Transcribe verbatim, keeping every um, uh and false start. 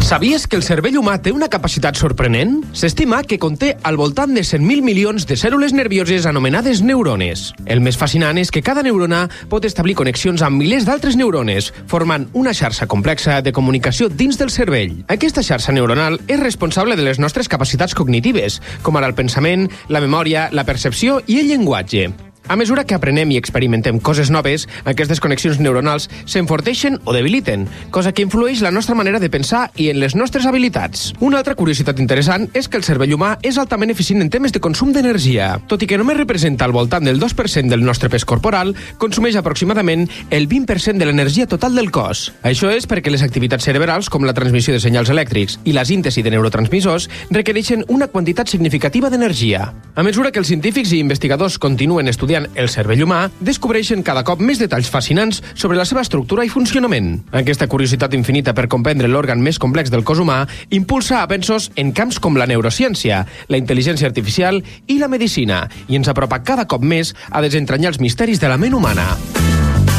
Sabies que el cervell humà té una capacitat sorprenent? S'estima que conté al voltant de cent mil milions de cèl·lules nervioses anomenades neurones. El més fascinant és que cada neurona pot establir connexions amb milers d'altres neurones, formant una xarxa complexa de comunicació dins del cervell. Aquesta xarxa neuronal és responsable de les nostres capacitats cognitives, com ara el pensament, la memòria, la percepció i el llenguatge. A mesura que aprenem i experimentem coses noves, aquestes connexions neuronals s'enforteixen o debiliten, cosa que influeix la nostra manera de pensar i en les nostres habilitats. Una altra curiositat interessant és que el cervell humà és altament eficient en temes de consum d'energia. Tot i que només representa al voltant del dos per cent del nostre pes corporal, consumeix aproximadament el vint per cent de l'energia total del cos. Això és perquè les activitats cerebrals, com la transmissió de senyals elèctrics i la síntesi de neurotransmissors, requereixen una quantitat significativa d'energia. A mesura que els científics i investigadors continuen estudiant el cervell humà, descobreixen cada cop més detalls fascinants sobre la seva estructura i funcionament. Aquesta curiositat infinita per comprendre l'òrgan més complex del cos humà impulsa avenços en camps com la neurociència, la intel·ligència artificial i la medicina, i ens apropa cada cop més a desentranyar els misteris de la ment humana.